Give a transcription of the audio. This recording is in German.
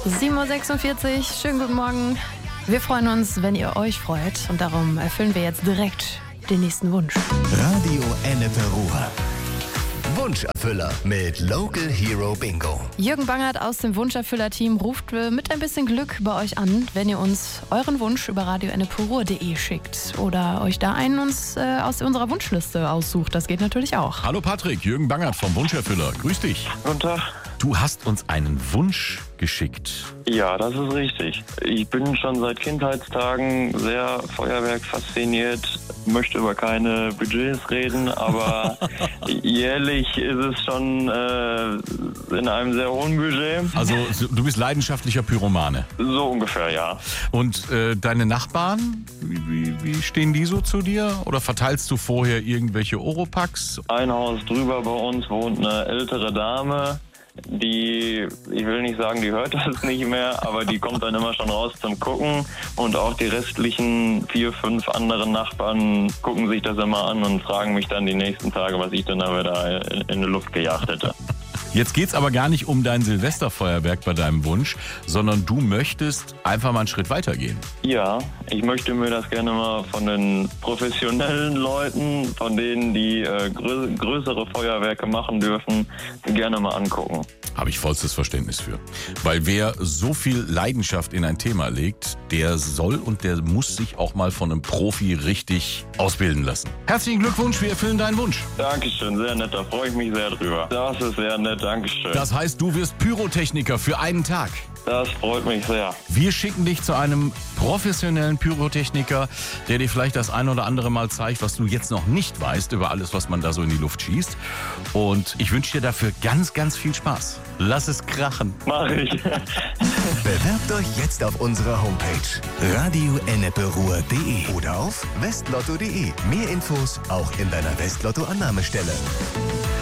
7:46 Uhr, schönen guten Morgen. Wir freuen uns, wenn ihr euch freut und darum erfüllen wir jetzt direkt den nächsten Wunsch. Radio Ennepe Ruhr. Wunscherfüller mit Local Hero Bingo. Jürgen Bangert aus dem Wunscherfüller-Team ruft mit ein bisschen Glück bei euch an, wenn ihr uns euren Wunsch über radioenneperuhr.de schickt oder euch da einen aus unserer Wunschliste aussucht. Das geht natürlich auch. Hallo Patrick, Jürgen Bangert vom Wunscherfüller. Grüß dich. Guten Tag. Du hast uns einen Wunsch geschickt. Ja, das ist richtig. Ich bin schon seit Kindheitstagen sehr Feuerwerk fasziniert, möchte über keine Budgets reden, aber jährlich ist es schon in einem sehr hohen Budget. Also du bist leidenschaftlicher Pyromane. So ungefähr, ja. Und deine Nachbarn, wie stehen die so zu dir? Oder verteilst du vorher irgendwelche Oropax? Ein Haus drüber bei uns wohnt eine ältere Dame. Die, ich will nicht sagen, die hört das nicht mehr, aber die kommt dann immer schon raus zum Gucken und auch die restlichen 4, 5 anderen Nachbarn gucken sich das immer an und fragen mich dann die nächsten Tage, was ich dann aber da in die Luft gejagt hätte. Jetzt geht's aber gar nicht um dein Silvesterfeuerwerk bei deinem Wunsch, sondern du möchtest einfach mal einen Schritt weitergehen. Ja, ich möchte mir das gerne mal von den professionellen Leuten, von denen die größere Feuerwerke machen dürfen, gerne mal angucken. Habe ich vollstes Verständnis für. Weil wer so viel Leidenschaft in ein Thema legt, der soll und der muss sich auch mal von einem Profi richtig ausbilden lassen. Herzlichen Glückwunsch, wir erfüllen deinen Wunsch. Dankeschön, sehr nett, da freue ich mich sehr drüber. Das ist sehr nett, Dankeschön. Das heißt, du wirst Pyrotechniker für einen Tag. Das freut mich sehr. Wir schicken dich zu einem professionellen Pyrotechniker, der dir vielleicht das ein oder andere Mal zeigt, was du jetzt noch nicht weißt über alles, was man da so in die Luft schießt. Und ich wünsche dir dafür ganz, ganz viel Spaß. Lass es krachen. Mach ich. Bewerbt euch jetzt auf unserer Homepage radioenneperuhr.de oder auf westlotto.de. Mehr Infos auch in deiner Westlotto-Annahmestelle.